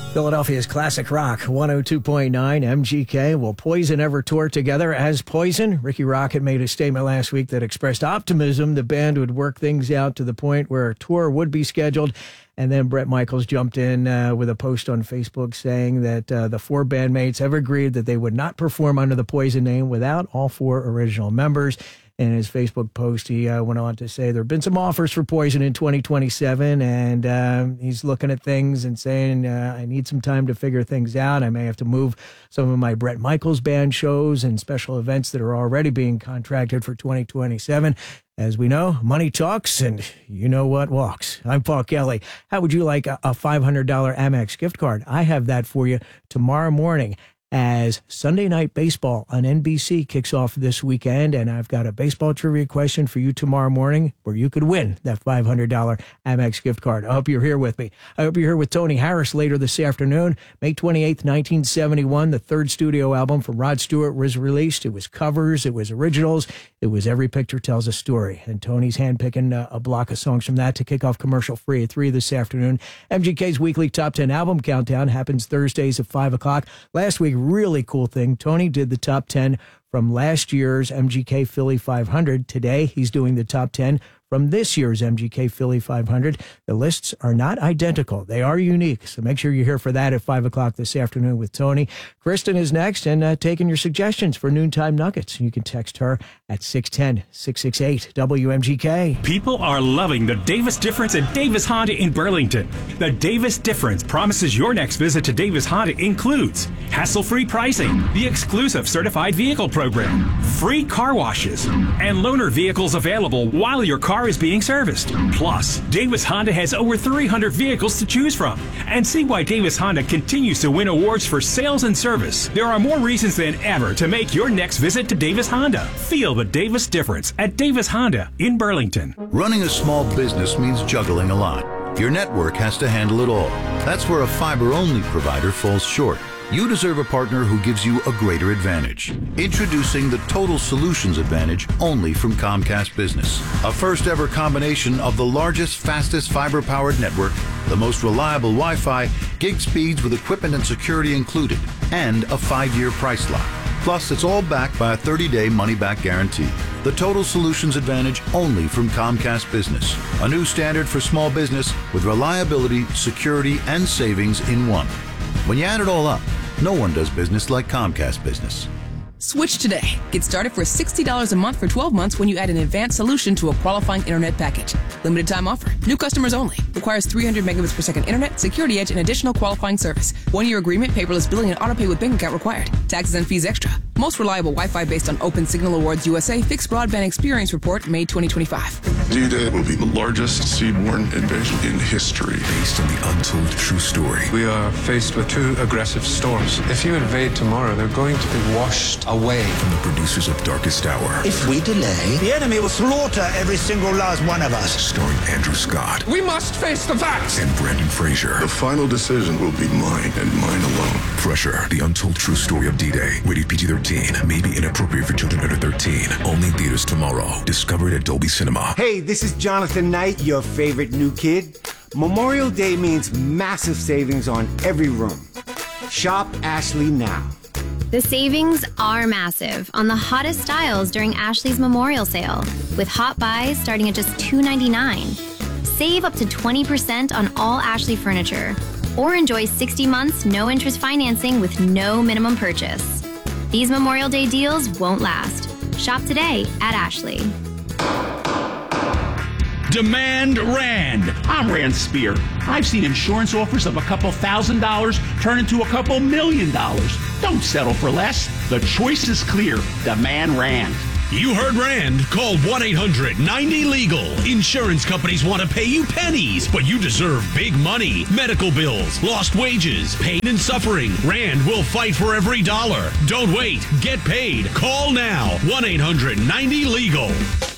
Philadelphia's classic rock, 102.9 MGK. Will Poison ever tour together as Poison? Ricky Rocket made a statement last week that expressed optimism the band would work things out to the point where a tour would be scheduled. And then Bret Michaels jumped in with a post on Facebook saying that the four bandmates have agreed that they would not perform under the Poison name without all four original members. In his Facebook post, he went on to say there have been some offers for Poison in 2027, and he's looking at things and saying, I need some time to figure things out. I may have to move some of my Bret Michaels band shows and special events that are already being contracted for 2027. As we know, money talks, and you know what walks. I'm Paul Kelly. How would you like a $500 Amex gift card? I have that for you tomorrow morning, as Sunday Night Baseball on NBC kicks off this weekend, and I've got a baseball trivia question for you tomorrow morning where you could win that $500 Amex gift card. I hope you're here with me. I hope you're here with Tony Harris later this afternoon. May 28th, 1971, the third studio album from Rod Stewart was released. It was covers, it was originals, it was Every Picture Tells a Story. And Tony's handpicking a block of songs from that to kick off commercial free at 3 this afternoon. MGK's weekly Top 10 album countdown happens Thursdays at 5 o'clock. Last week, really cool thing. Tony did the top 10 from last year's MGK Philly 500. Today, he's doing the top 10 from this year's MGK Philly 500. The lists are not identical. They are unique. So make sure you're here for that at 5 o'clock this afternoon with Tony. Kristen is next and taking your suggestions for Noontime Nuggets. You can text her at 610-668-WMGK. People are loving the Davis Difference at Davis Honda in Burlington. The Davis Difference promises your next visit to Davis Honda includes hassle-free pricing, the exclusive certified vehicle program, free car washes, and loaner vehicles available while your car is being serviced. Plus, Davis Honda has over 300 vehicles to choose from. And see why Davis Honda continues to win awards for sales and service. There are more reasons than ever to make your next visit to Davis Honda. Feel the Davis Difference at Davis Honda in Burlington. Running a small business means juggling a lot. Your network has to handle it all. That's where a fiber-only provider falls short. You deserve a partner who gives you a greater advantage. Introducing the Total Solutions Advantage only from Comcast Business. A first-ever combination of the largest, fastest fiber-powered network, the most reliable Wi-Fi, gig speeds with equipment and security included, and a 5-year price lock. Plus, it's all backed by a 30-day money-back guarantee. The Total Solutions Advantage only from Comcast Business. A new standard for small business with reliability, security, and savings in one. When you add it all up, no one does business like Comcast Business. Switch today. Get started for $60 a month for 12 months when you add an advanced solution to a qualifying internet package. Limited time offer. New customers only. Requires 300 megabits per second internet, security edge, and additional qualifying service. 1-year agreement, paperless billing, and autopay with bank account required. Taxes and fees extra. Most reliable Wi-Fi based on Open Signal Awards USA Fixed Broadband Experience Report, May 2025. D-Day will be the largest seaborne invasion in history. Based on the untold true story. We are faced with 2 aggressive storms. If you invade tomorrow, they're going to be washed away. From the producers of Darkest Hour. If we delay, the enemy will slaughter every single last one of us. Starring Andrew Scott. We must face the facts. And Brandon Fraser. The final decision will be mine and mine alone. Pressure, the untold true story of D-Day. Rated PG-13. May be inappropriate for children under 13. Only in theaters tomorrow. Discovered at Dolby Cinema. Hey, this is Jonathan Knight, your favorite new kid. Memorial Day means massive savings on every room. Shop Ashley now. The savings are massive on the hottest styles during Ashley's Memorial Sale, with hot buys starting at just $2.99. Save up to 20% on all Ashley furniture, or enjoy 60 months no-interest financing with no minimum purchase. These Memorial Day deals won't last. Shop today at Ashley. Demand Rand. I'm Rand Spear. I've seen insurance offers of a couple $1,000 turn into a couple $1 million. Don't settle for less. The choice is clear. Demand Rand. You heard Rand. Call 1-800-90-LEGAL. Insurance companies want to pay you pennies, but you deserve big money. Medical bills, lost wages, pain and suffering. Rand will fight for every dollar. Don't wait. Get paid. Call now. 1-800-90-LEGAL.